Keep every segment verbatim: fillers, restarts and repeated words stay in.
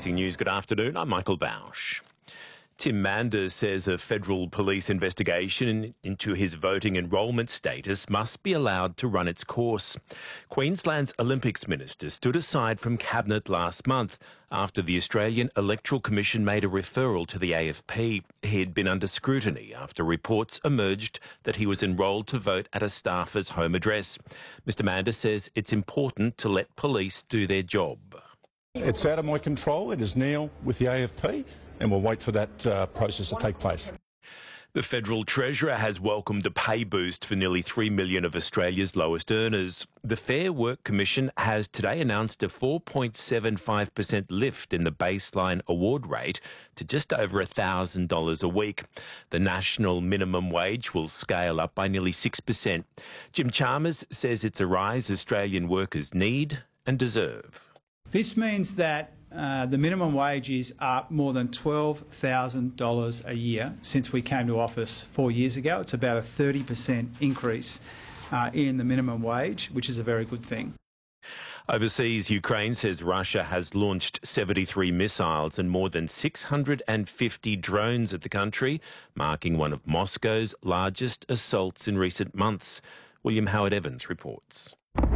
A B C News, good afternoon. I'm Michael Bausch. Tim Manders says a federal police investigation into his voting enrolment status must be allowed to run its course. Queensland's Olympics minister stood aside from Cabinet last month after the Australian Electoral Commission made a referral to the A F P. He had been under scrutiny after reports emerged that he was enrolled to vote at a staffer's home address. Mister Manders says it's important to let police do their job. It's out of my control. It is now with the A F P, and we'll wait for that uh, process to take place. The Federal Treasurer has welcomed a pay boost for nearly three million of Australia's lowest earners. The Fair Work Commission has today announced a four point seven five percent lift in the baseline award rate to just over one thousand dollars a week. The national minimum wage will scale up by nearly six percent. Jim Chalmers says it's a rise Australian workers need and deserve. This means that uh, the minimum wage is up more than twelve thousand dollars a year since we came to office four years ago. It's about a thirty percent increase uh, in the minimum wage, which is a very good thing. Overseas, Ukraine says Russia has launched seventy-three missiles and more than six hundred fifty drones at the country, marking one of Moscow's largest assaults in recent months. William Howard Evans reports.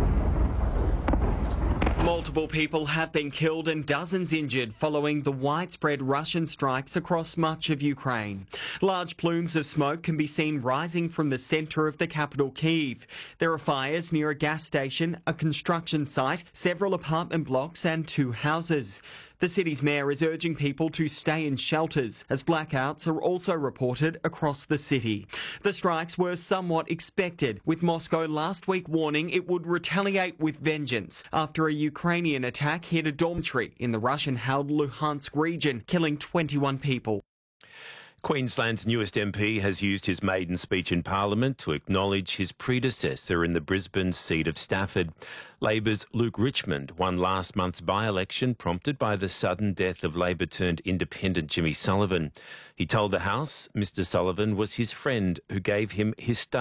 Multiple people have been killed and dozens injured following the widespread Russian strikes across much of Ukraine. Large plumes of smoke can be seen rising from the centre of the capital, Kyiv. There are fires near a gas station, a construction site, several apartment blocks and two houses. The city's mayor is urging people to stay in shelters as blackouts are also reported across the city. The strikes were somewhat expected, with Moscow last week warning it would retaliate with vengeance after a Ukrainian attack hit a dormitory in the Russian-held Luhansk region, killing twenty-one people. Queensland's newest M P has used his maiden speech in Parliament to acknowledge his predecessor in the Brisbane seat of Stafford. Labor's Luke Richmond won last month's by-election prompted by the sudden death of Labor-turned-independent Jimmy Sullivan. He told the House Mister Sullivan was his friend who gave him his start